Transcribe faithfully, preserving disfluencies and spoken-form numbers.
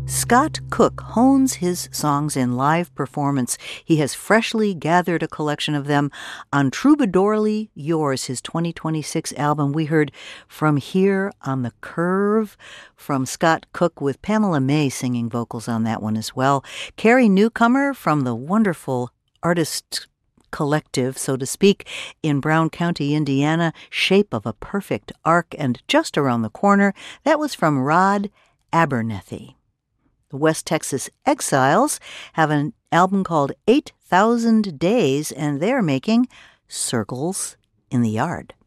Scott Cook hones his songs in live performance. He has freshly gathered a collection of them on Troubadourly Yours, his twenty twenty-six album. We heard From Here on the Curve from Scott Cook, with Pamela May singing vocals on that one as well. Carrie Newcomer from the wonderful Artist Collective, so to speak, in Brown County, Indiana, Shape of a Perfect Arc. And just around the corner, that was from Rod Abernethy. The West Texas Exiles have an album called eight thousand Days, and they're making Circles in the Yard.